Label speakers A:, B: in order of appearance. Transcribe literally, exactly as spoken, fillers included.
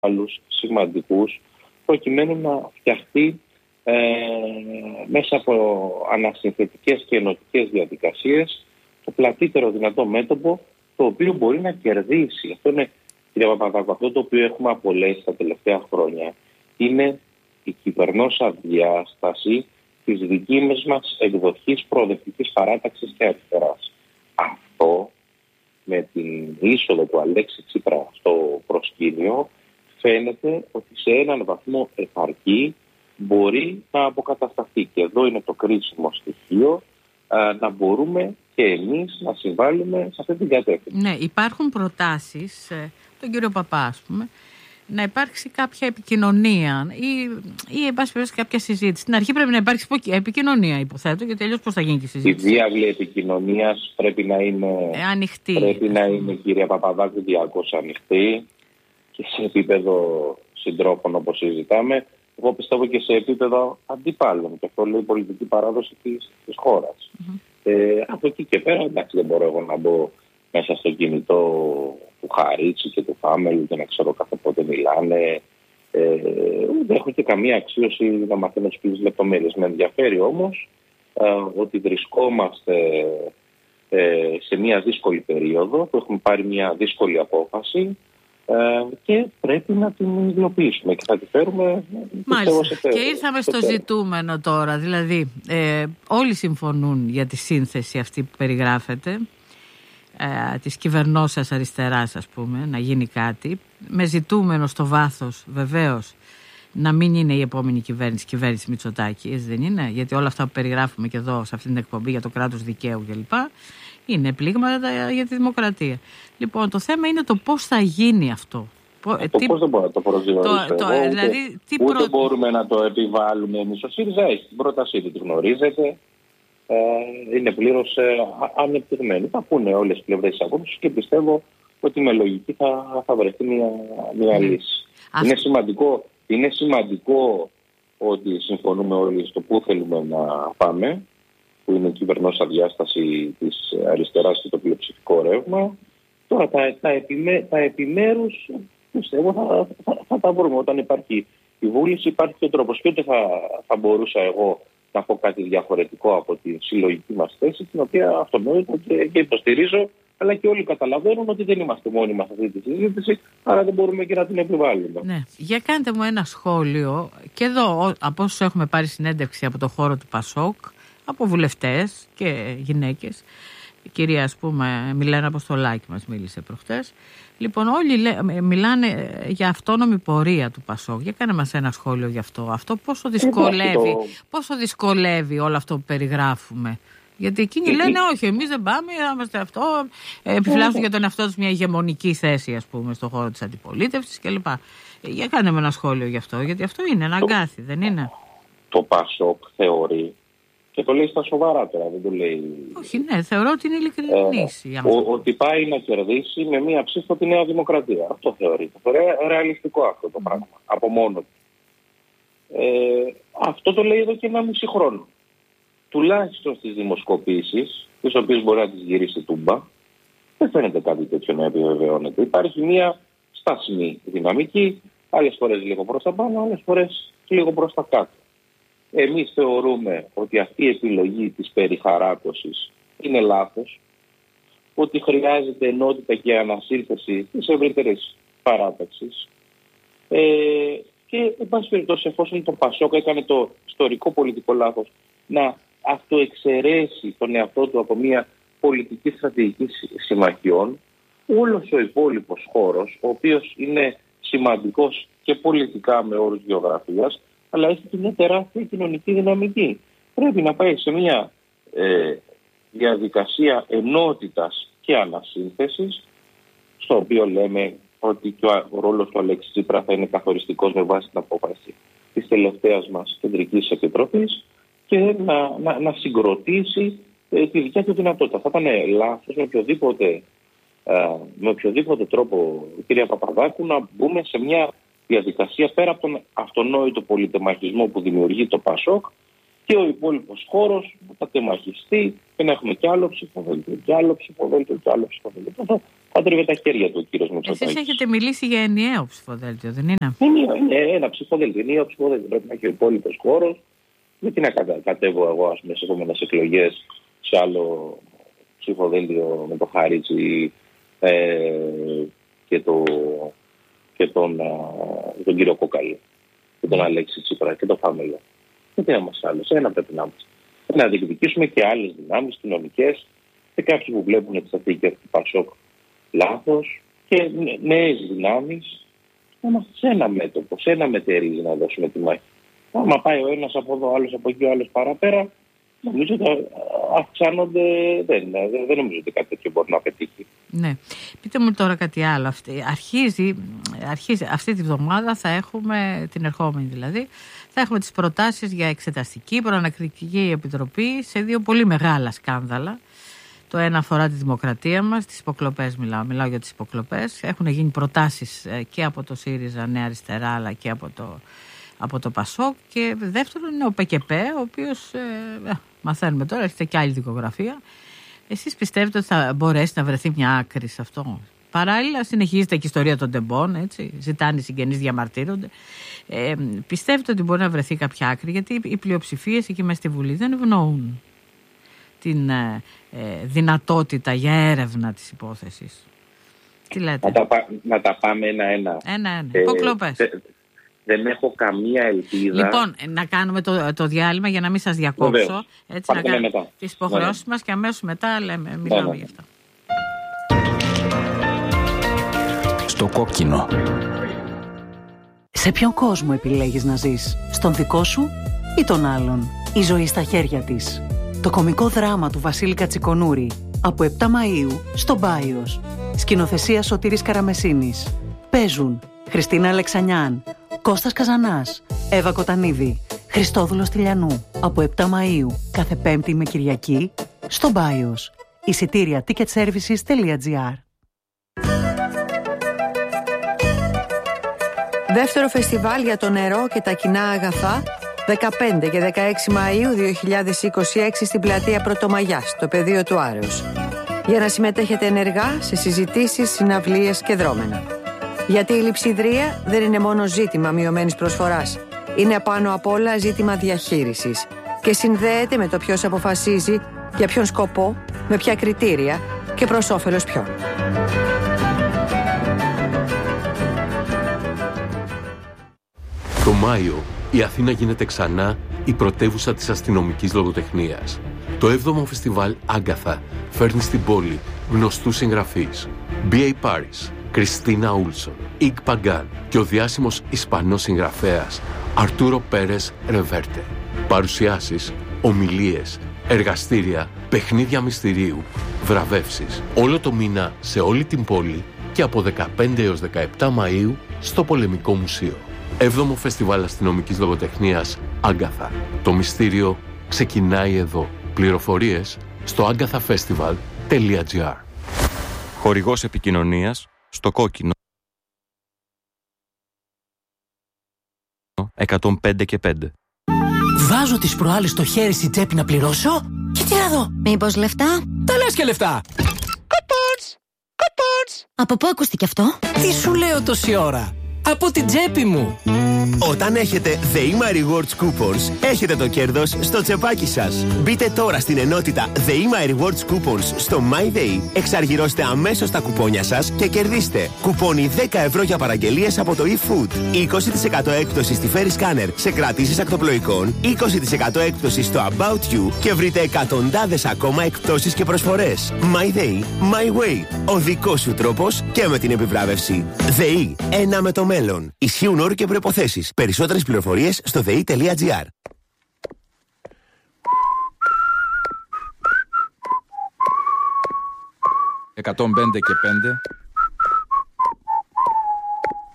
A: άλλους σημαντικούς, προκειμένου να φτιαχτεί ε, μέσα από ανασυνθετικές και ενωτικές διαδικασίες το πλατύτερο δυνατό μέτωπο, το οποίο μπορεί να κερδίσει. Αυτό είναι, κύριε Παπαδάκου, αυτό το οποίο έχουμε απολέσει τα τελευταία χρόνια είναι η κυβερνόσα διάσταση της δικής μας εκδοχής προοδευτικής παράταξης και αριστεράς. Αυτό με την είσοδο του Αλέξη Τσίπρα στο προσκήνιο φαίνεται ότι σε έναν βαθμό επαρκή μπορεί να αποκατασταθεί. Και εδώ είναι το κρίσιμο στοιχείο, α, να μπορούμε και εμείς να συμβάλλουμε σε αυτή την κατεύθυνση.
B: Ναι, υπάρχουν προτάσεις, τον κύριο Παπά ας πούμε, να υπάρξει κάποια επικοινωνία ή, ή εν πάση περιπτώσει κάποια συζήτηση. Στην αρχή πρέπει να υπάρξει επικοινωνία, υποθέτω, γιατί αλλιώς πώς θα γίνει και η συζήτηση.
A: Η διάβλη επικοινωνίας πρέπει να είναι
B: ε, ανοιχτή.
A: Πρέπει να είναι, κυρία Παπαδάκου, διαρκώς ανοιχτή και σε επίπεδο συντρόφων όπως συζητάμε. Εγώ πιστεύω και σε επίπεδο αντιπάλων. Και αυτό λέει η πολιτική παράδοση της, της χώρας. Mm-hmm. Ε, από εκεί και πέρα, εντάξει, δεν μπορώ εγώ να μπω μέσα στο κινητό του Χαρίτσι και του Φάμελου και να ξέρω κάθε πότε μιλάνε. Ε, δεν έχω και καμία αξίωση να μαθαίνω τις λεπτομέρειες. Με ενδιαφέρει όμως ε, ότι βρισκόμαστε ε, σε μια δύσκολη περίοδο που έχουμε πάρει μια δύσκολη απόφαση ε, και πρέπει να την υλοποιήσουμε και θα τη φέρουμε.
B: Μάλιστα.
A: Σε
B: και ήρθαμε στο ζητούμενο τώρα. Δηλαδή ε, όλοι συμφωνούν για τη σύνθεση αυτή που περιγράφεται, Ε, της κυβερνώσας αριστεράς, ας πούμε, να γίνει κάτι, με ζητούμενο στο βάθος βεβαίως να μην είναι η επόμενη κυβέρνηση, κυβέρνηση Μητσοτάκη, έτσι δεν είναι? Γιατί όλα αυτά που περιγράφουμε και εδώ σε αυτήν την εκπομπή για το κράτος δικαίου κλπ. Είναι πλήγματα για τη δημοκρατία. Λοιπόν, το θέμα είναι το πώς θα γίνει αυτό.
A: Το τι... πώς δεν μπορούμε να το προσδιορίσουμε.
B: Το,
A: ούτε,
B: δηλαδή, τι
A: ούτε
B: προ...
A: μπορούμε να το επιβάλλουμε εμείς. Ο ΣΥΡΙΖΑ έχει την πρότασή του, τη γνωρίζετε. Είναι πλήρως ε, ανεπτυγμένη. Θα πούνε όλες τις πλευρές της απόψης και πιστεύω ότι με λογική θα, θα βρεθεί μια, μια mm. λύση. Ας... Είναι, σημαντικό, είναι σημαντικό ότι συμφωνούμε όλοι στο πού θέλουμε να πάμε, που είναι η κυβερνόσα διάσταση της αριστεράς και το πλειοψηφικό ρεύμα. Τώρα τα, τα, επιμέ, τα επιμέρους πιστεύω θα, θα, θα τα βρούμε. Όταν υπάρχει η βούληση υπάρχει και ο τρόπος. Και ούτε θα, θα μπορούσα εγώ να πω κάτι διαφορετικό από τη συλλογική μας θέση, την οποία αυτονόητα και, και υποστηρίζω, αλλά και όλοι καταλαβαίνουν ότι δεν είμαστε μόνοι μας αυτή τη συζήτηση, άρα δεν μπορούμε και να την επιβάλλουμε.
B: Ναι. Για κάντε μου ένα σχόλιο, και εδώ από όσους έχουμε πάρει συνέντευξη από το χώρο του Πασόκ, από βουλευτές και γυναίκες, η κυρία, ας πούμε, Μιλένα Αποστολάκη μας μίλησε προχτές. Λοιπόν, όλοι λέ, μιλάνε για αυτόνομη πορεία του Πασόκ. Για κάνε μας ένα σχόλιο γι' αυτό. Αυτό πόσο δυσκολεύει, το... πόσο δυσκολεύει όλο αυτό που περιγράφουμε. Γιατί εκείνοι ε, λένε όχι, εμείς δεν πάμε, είμαστε αυτό. Ε, επιφυλάσσουν για τον εαυτό τους μια ηγεμονική θέση, ας πούμε, στον χώρο της αντιπολίτευσης κλπ. Για κάνε με ένα σχόλιο γι' αυτό, γιατί αυτό είναι ένα αγκάθι, δεν είναι?
A: Το Πασόκ θεωρεί. Και το λέει στα σοβαρά τώρα, δεν το λέει.
B: Όχι, ναι, θεωρώ ότι είναι ειλικρινής.
A: Ε, ότι πάει να κερδίσει με μία ψήφο τη Νέα Δημοκρατία. Αυτό θεωρείται. Θεωρεί ρεαλιστικό αυτό το πράγμα. Από μόνο του. Ε, αυτό το λέει εδώ και ένα μισή χρόνο. Τουλάχιστον στις δημοσκοπήσεις, τις οποίες μπορεί να τις γυρίσει τούμπα, δεν φαίνεται κάτι τέτοιο να επιβεβαιώνεται. Υπάρχει μία στάσιμη δυναμική, άλλες φορές λίγο προς τα πάνω, άλλες φορές λίγο προς τα κάτω. Εμείς θεωρούμε ότι αυτή η επιλογή της περιχαράκωσης είναι λάθος, ότι χρειάζεται ενότητα και ανασύνθεση της ευρύτερης παράταξης ε, και, εν πάση περιπτώσει, εφόσον το Πασόκ έκανε το ιστορικό πολιτικό λάθος να αυτοεξαιρέσει τον εαυτό του από μια πολιτική στρατηγική συμμαχιών, όλος ο υπόλοιπος χώρος, ο οποίος είναι σημαντικός και πολιτικά με όρους γεωγραφίας, αλλά έχει και μια τεράστια κοινωνική δυναμική. Πρέπει να πάει σε μια ε, διαδικασία ενότητας και ανασύνθεσης, στο οποίο λέμε ότι και ο ρόλος του Αλέξη Τσίπρα θα είναι καθοριστικός με βάση την απόφαση της τελευταίας μας κεντρικής επιτροπής και να, να, να συγκροτήσει ε, τη δικιά του δυνατότητα. Θα ήταν λάθος με οποιοδήποτε, ε, με οποιοδήποτε τρόπο, κυρία Παπαδάκου, να μπούμε σε μια διαδικασία πέρα από τον αυτονόητο πολυτεμαχισμό που δημιουργεί το Πασόκ Και ο υπόλοιπος χώρος θα τεμαχιστεί και να έχουμε κι άλλο ψηφοδέλτιο, κι άλλο ψηφοδέλτιο, κι άλλο ψηφοδέλτιο. Αυτό θα τρίβει τα χέρια του ο κύριος Μητσοτάκης.
B: Εσείς έχετε μιλήσει για ενιαίο ψηφοδέλτιο, δεν είναι?
A: Είναι, είναι ένα ψηφοδέλτιο, ενιαίο ψηφοδέλτιο. Πρέπει να έχει ο υπόλοιπος χώρος. Γιατί να κατα, κατέβω εγώ, ας πούμε, σε επόμενες εκλογές σε άλλο ψηφοδέλτιο με το Χαρίτζι ε, και, το, και τον, α, τον κύριο Κόκαλη και τον Αλέξη Τσίπρα και τον Φάμελο. Γιατί να είμαστε άλλος, ένα πρέπει να είμαστε. Να διεκδικήσουμε και άλλες δυνάμεις κοινωνικές και κάποιοι που βλέπουν τη στρατηγική του Πασόκ λάθος και νέες δυνάμεις να είμαστε σε ένα μέτωπο, σε ένα μετερίζει να δώσουμε τη μάχη. Άμα πάει ο ένας από εδώ, ο άλλος από εκεί, ο άλλος παραπέρα, νομίζω ότι αυξάνονται. Δεν, δεν νομίζω ότι κάτι τέτοιο μπορεί να πετύχει.
B: Ναι. Πείτε μου τώρα κάτι άλλο. Αυτή, αρχίζει, αρχίζει αυτή τη βδομάδα, θα έχουμε, την ερχόμενη δηλαδή, θα έχουμε τις προτάσεις για εξεταστική προανακριτική επιτροπή σε δύο πολύ μεγάλα σκάνδαλα. Το ένα αφορά τη δημοκρατία μας, τις υποκλοπές μιλάω, μιλάω για τις υποκλοπές. Έχουν γίνει προτάσεις και από το ΣΥΡΙΖΑ Νέα Αριστερά αλλά και από το, από το ΠΑΣΟΚ. Και δεύτερον είναι ο ΠΚΠ, ο οποίος, ε, μαθαίνουμε τώρα, έχετε και άλλη δικογραφία. Εσείς πιστεύετε ότι θα μπορέσει να βρεθεί μια άκρη σε αυτό? Παράλληλα συνεχίζεται και η ιστορία των τεμπών, έτσι, ζητάνε οι συγγενείς, διαμαρτύρονται. Ε, πιστεύετε ότι μπορεί να βρεθεί κάποια άκρη? Γιατί οι πλειοψηφίες εκεί μέσα στη Βουλή δεν ευνοούν την ε, ε, δυνατότητα για έρευνα της υπόθεσης. Τι λέτε?
A: Να τα, να τα πάμε ένα-ένα.
B: Ένα-ένα. Ε, Υποκλοπές. Ε,
A: δεν έχω καμία ελπίδα.
B: Λοιπόν, να κάνουμε το, το διάλειμμα για να μην σας διακόψω. Βεβαίως. Έτσι, να κάνουμε τις υποχρεώσεις μας και αμέσως μετά λέμε, μιλάμε ναι, γι' αυτά.
C: Στο κόκκινο.
D: Σε ποιον κόσμο επιλέγεις να ζεις? Στον δικό σου ή τον άλλον? Η ζωή στα χέρια της. Το κωμικό δράμα του Βασίλη Κατσικονούρη από επτά Μαΐου στο Μπάιος. Σκηνοθεσία Σωτήρης Καραμεσίνης. Παίζουν Χριστίνα Αλεξανιάν, Κώστας Καζανάς, Εύα Κοτανίδη, Χριστόδουλος Τηλιανού. Από επτά Μαΐου κάθε Πέμπτη με Κυριακή στο Μπάιος. Εισιτήρια ticketservices τελεία gr.
E: Δεύτερο φεστιβάλ για το νερό και τα κοινά αγαθά, δεκαπέντε και δεκαέξι Μαΐου δύο χιλιάδες είκοσι έξι στην πλατεία Πρωτομαγιάς, στο πεδίο του Άρεως. Για να συμμετέχετε ενεργά σε συζητήσεις, συναυλίες και δρόμενα. Γιατί η λειψιδρία δεν είναι μόνο ζήτημα μειωμένης προσφοράς. Είναι απάνω απ' όλα ζήτημα διαχείρισης και συνδέεται με το ποιος αποφασίζει, για ποιον σκοπό, με ποια κριτήρια και προς όφελος ποιον.
F: Το Μάιο, η Αθήνα γίνεται ξανά η πρωτεύουσα της αστυνομικής λογοτεχνίας. Το έβδομο φεστιβάλ Άγκαθα φέρνει στην πόλη γνωστούς συγγραφείς. μπι έι Paris, Κριστίνα Ούλσον, Ικ Παγκάν και ο διάσημος Ισπανός συγγραφέας Αρτούρο Πέρες Ρεβέρτε. Παρουσιάσεις, ομιλίες, εργαστήρια, παιχνίδια μυστηρίου, βραβεύσεις. Όλο το μήνα σε όλη την πόλη και από δεκαπέντε έως δεκαεπτά Μαΐου στο Πολεμικό Μουσείο. Έβδομο Φεστιβάλ Αστυνομικής Λογοτεχνίας Άγκαθα. Το μυστήριο ξεκινάει εδώ. Πληροφορίες στο agathafestival τελεία gr.
C: Χορηγός επικοινωνίας στο κόκκινο εκατόν πέντε και πέντε.
G: Βάζω τις προάλλες στο χέρι στη τσέπη να πληρώσω και τι να δω?
H: Μήπως λεφτά?
G: Τα λες και λεφτά! Κοπons! Κοπons!
H: Από πού ακούστηκε αυτό?
G: Τι σου λέω τόση ώρα? Από την τσέπη μου!
I: Όταν έχετε The Ima Rewards Coupons, έχετε το κέρδος στο τσεπάκι σας. Μπείτε τώρα στην ενότητα The Ima Rewards Coupons στο MyDay, εξαργυρώστε αμέσως τα κουπόνια σας και κερδίστε κουπόνι δέκα ευρώ για παραγγελίες από το eFood, είκοσι τοις εκατό έκπτωση στη Ferry Scanner σε κρατήσεις ακτοπλοϊκών, είκοσι τοις εκατό έκπτωση στο About You και βρείτε εκατοντάδες ακόμα εκπτώσεις και προσφορές. MyDay, My Way, ο δικός σου τρόπος και με την επιβράβευση. ΔΕΗ, ένα με το μέλλον. Ισχύουν όροι και προϋποθέσεις. Περισσότερες πληροφορίες στο δε ι τελεία τζι άρ.
C: εκατόν πέντε και πέντε